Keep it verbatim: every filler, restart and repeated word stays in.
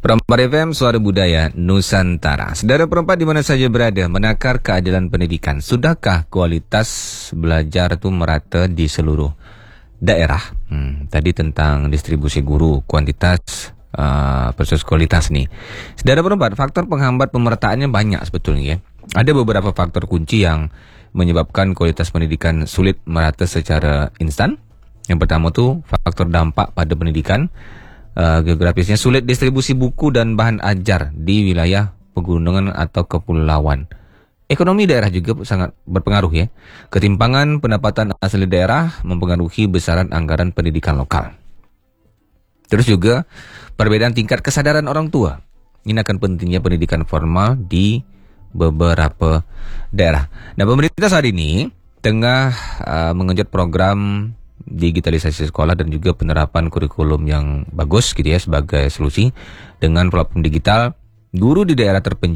Perempat F M, Suara Budaya Nusantara. Saudara perempat di mana saja berada, menakar keadilan pendidikan. Sudahkah kualitas belajar itu merata di seluruh daerah? Hmm, tadi tentang distribusi guru, kuantitas uh, versus kualitas nih. Saudara perempat, faktor penghambat pemerataannya banyak sebetulnya ya. Ada beberapa faktor kunci yang menyebabkan kualitas pendidikan sulit merata secara instan. Yang pertama tuh faktor dampak pada pendidikan. Uh, geografisnya sulit distribusi buku dan bahan ajar di wilayah pegunungan atau kepulauan. Ekonomi daerah juga sangat berpengaruh ya. Ketimpangan pendapatan asli daerah mempengaruhi besaran anggaran pendidikan lokal. Terus juga perbedaan tingkat kesadaran orang tua. Ini akan pentingnya pendidikan formal di beberapa daerah. Nah, pemerintah saat ini tengah uh, mengenjot program digitalisasi sekolah dan juga penerapan kurikulum yang bagus gitu ya sebagai solusi. Dengan platform digital, guru di daerah terpencil